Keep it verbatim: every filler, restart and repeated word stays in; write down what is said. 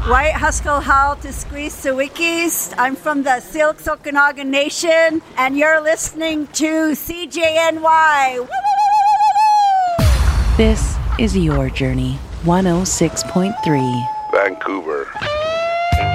White Haskell Howl to Squeeze the Wikis. I'm from the Silks Okanagan Nation, and you're listening to C J N Y. This is Your Journey, one oh six point three. Vancouver.